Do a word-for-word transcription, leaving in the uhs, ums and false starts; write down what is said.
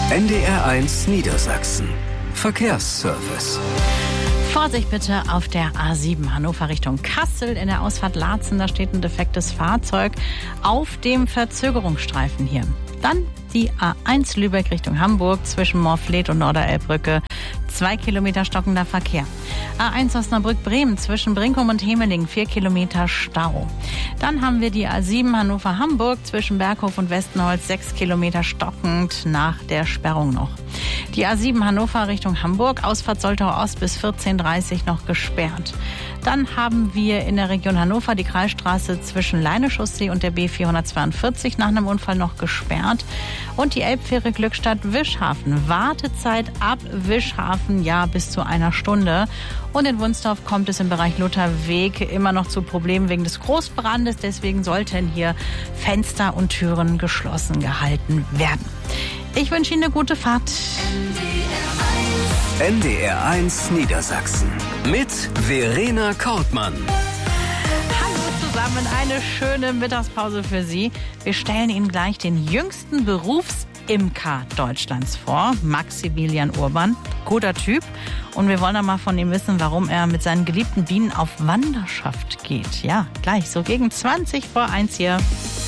N D R eins Niedersachsen. Verkehrsservice. Vorsicht bitte auf der A sieben Hannover Richtung Kassel. In der Ausfahrt Laatzen, da steht ein defektes Fahrzeug auf dem Verzögerungsstreifen hier. Dann die A eins Lübeck Richtung Hamburg zwischen Morfleet und Norderelbbrücke. Zwei Kilometer stockender Verkehr. A eins Osnabrück-Bremen zwischen Brinkum und Hemeling, vier Kilometer Stau. Dann haben wir die A sieben Hannover-Hamburg zwischen Berghof und Westenholz, sechs Kilometer stockend nach der Sperrung noch. Die A sieben Hannover Richtung Hamburg, Ausfahrt Soltau Ost bis vierzehn Uhr dreißig noch gesperrt. Dann haben wir in der Region Hannover die Kreisstraße zwischen Leine-Chaussee und der B vierhundertzweiundvierzig nach einem Unfall noch gesperrt. Und die Elbfähre Glückstadt-Wischhafen. Wartezeit ab Wischhafen, ja, bis zu einer Stunde. Und in Wunsdorf kommt es im Bereich Lutherweg immer noch zu Problemen wegen des Großbrandes. Deswegen sollten hier Fenster und Türen geschlossen gehalten werden. Ich wünsche Ihnen eine gute Fahrt. N D R eins Niedersachsen mit Verena Kortmann. Hallo zusammen, eine schöne Mittagspause für Sie. Wir stellen Ihnen gleich den jüngsten Berufsimker Deutschlands vor, Maximilian Urban. Guter Typ. Und wir wollen auch mal von ihm wissen, warum er mit seinen geliebten Bienen auf Wanderschaft geht. Ja, gleich so gegen zwanzig vor eins hier.